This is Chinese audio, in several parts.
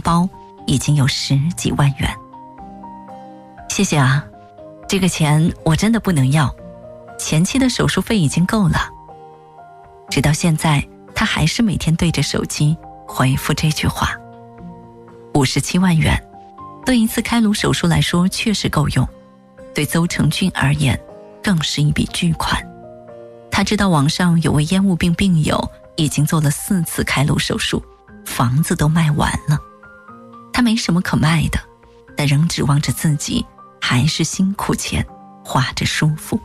包已经有10几万元。谢谢啊，这个钱我真的不能要，前期的手术费已经够了。直到现在，他还是每天对着手机回复这句话。57万元，对一次开颅手术来说确实够用，对邹成俊而言更是一笔巨款。他知道网上有位烟雾病病友已经做了4次开颅手术，房子都卖完了。他没什么可卖的，但仍指望着自己还是辛苦钱花着舒服。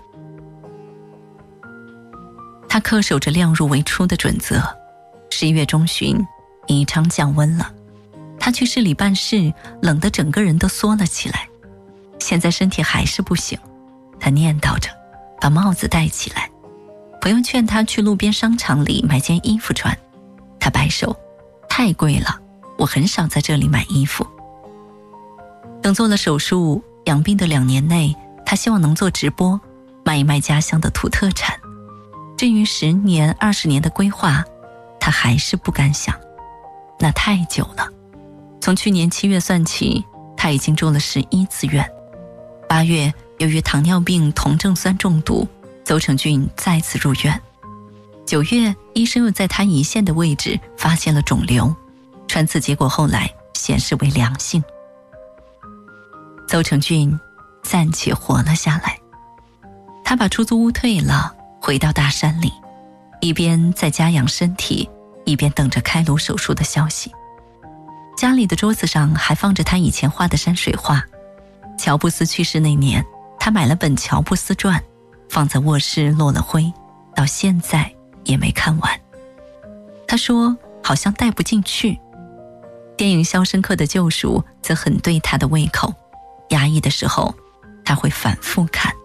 他恪守着量入为出的准则。11月中旬，宜昌降温了，他去市里办事，冷得整个人都缩了起来。现在身体还是不行，他念叨着，把帽子戴起来。朋友劝他去路边商场里买件衣服穿，他摆手，太贵了，我很少在这里买衣服。等做了手术，养病的2年内，他希望能做直播，卖一卖家乡的土特产。至于10年、20年的规划，他还是不敢想，那太久了。从去年7月算起，他已经住了11次院。8月，由于糖尿病酮症酸中毒，邹成俊再次入院。9月，医生又在他胰腺的位置发现了肿瘤，穿刺结果后来显示为良性。邹成俊暂且活了下来。他把出租屋退了，回到大山里，一边在家养身体，一边等着开颅手术的消息。家里的桌子上还放着他以前画的山水画。乔布斯去世那年，他买了本《乔布斯传》，放在卧室落了灰，到现在也没看完。他说好像带不进去。电影《肖申克的救赎》则很对他的胃口，压抑的时候他会反复看。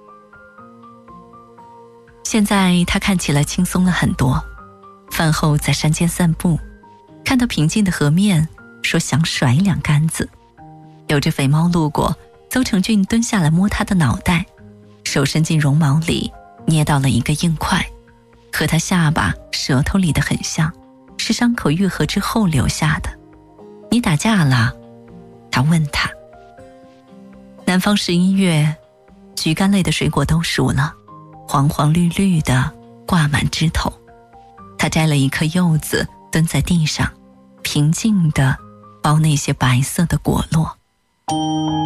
现在他看起来轻松了很多，饭后在山间散步，看到平静的河面，说想甩2竿子。有只肥猫路过，邹成俊蹲下来摸它的脑袋，手伸进绒毛里捏到了一个硬块，和他下巴舌头里的很像，是伤口愈合之后留下的。你打架了？他问他。南方11月，橘柑类的水果都熟了，黄黄绿绿的挂满枝头。他摘了一颗柚子，蹲在地上，平静地剥那些白色的果落。